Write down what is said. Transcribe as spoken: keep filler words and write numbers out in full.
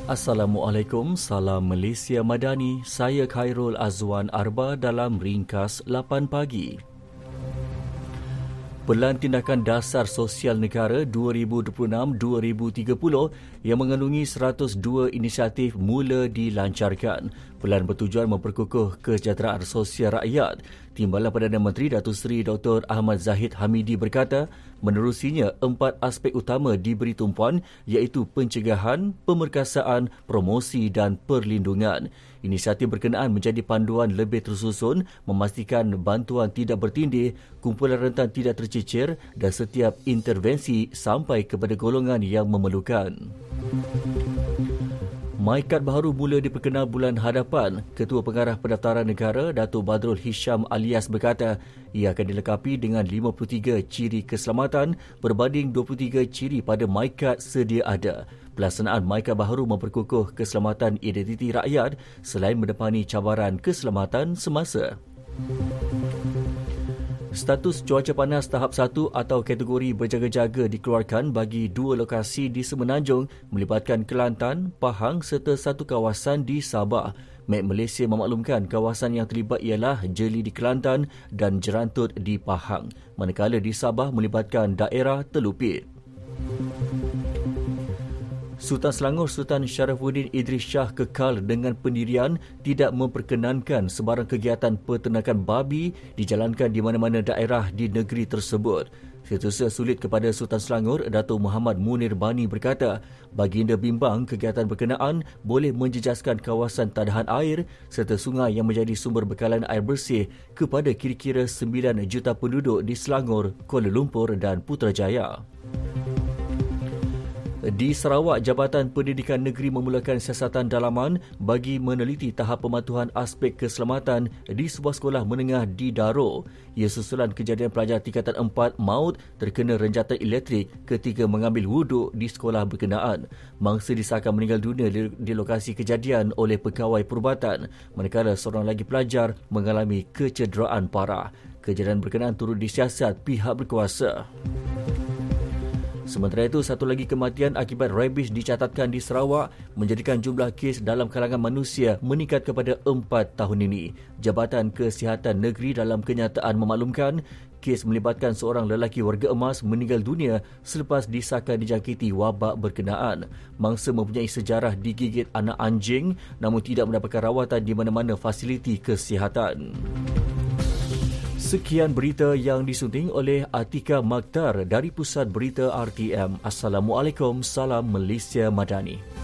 Assalamualaikum, salam Malaysia Madani. Saya Khairul Azwan Arba dalam Ringkas lapan pagi. Pelan Tindakan Dasar Sosial Negara dua ribu dua puluh enam dua ribu tiga puluh yang mengandungi seratus dua inisiatif mula dilancarkan. Pelan bertujuan memperkukuh kesejahteraan sosial rakyat. Timbalan Perdana Menteri Datuk Seri Doktor Ahmad Zahid Hamidi berkata, menerusinya empat aspek utama diberi tumpuan iaitu pencegahan, pemerkasaan, promosi dan perlindungan. Inisiatif berkenaan menjadi panduan lebih tersusun, memastikan bantuan tidak bertindih, kumpulan rentan tidak tercicir dan setiap intervensi sampai kepada golongan yang memerlukan. MyKad baru mula diperkenal bulan hadapan. Ketua Pengarah Pendaftaran Negara, Datuk Badrul Hisham Alias berkata, ia akan dilengkapi dengan lima puluh tiga ciri keselamatan berbanding dua puluh tiga ciri pada MyKad sedia ada. Pelaksanaan MyKad baru memperkukuh keselamatan identiti rakyat selain mendepani cabaran keselamatan semasa. Status cuaca panas tahap satu atau kategori berjaga-jaga dikeluarkan bagi dua lokasi di Semenanjung melibatkan Kelantan, Pahang serta satu kawasan di Sabah. Met Malaysia memaklumkan kawasan yang terlibat ialah Jeli di Kelantan dan Jerantut di Pahang, manakala di Sabah melibatkan daerah Telupit. Sultan Selangor Sultan Sharafuddin Idris Shah kekal dengan pendirian tidak memperkenankan sebarang kegiatan peternakan babi dijalankan di mana-mana daerah di negeri tersebut. Setiausaha Sulit kepada Sultan Selangor, Datuk Muhammad Munir Bani berkata, baginda bimbang kegiatan berkenaan boleh menjejaskan kawasan tadahan air serta sungai yang menjadi sumber bekalan air bersih kepada kira-kira sembilan juta penduduk di Selangor, Kuala Lumpur dan Putrajaya. Di Sarawak, Jabatan Pendidikan Negeri memulakan siasatan dalaman bagi meneliti tahap pematuhan aspek keselamatan di sebuah sekolah menengah di Daro. Ia susulan kejadian pelajar tingkatan empat maut terkena renjatan elektrik ketika mengambil wuduk di sekolah berkenaan. Mangsa disahkan meninggal dunia di lokasi kejadian oleh pegawai perubatan, manakala seorang lagi pelajar mengalami kecederaan parah. Kejadian berkenaan turut disiasat pihak berkuasa. Sementara itu, satu lagi kematian akibat rabies dicatatkan di Sarawak menjadikan jumlah kes dalam kalangan manusia meningkat kepada empat tahun ini. Jabatan Kesihatan Negeri dalam kenyataan memaklumkan kes melibatkan seorang lelaki warga emas meninggal dunia selepas disahkan dijangkiti wabak berkenaan. Mangsa mempunyai sejarah digigit anak anjing namun tidak mendapatkan rawatan di mana-mana fasiliti kesihatan. Sekian berita yang disunting oleh Atika Makhtar dari Pusat Berita R T M. Assalamualaikum, salam Malaysia Madani.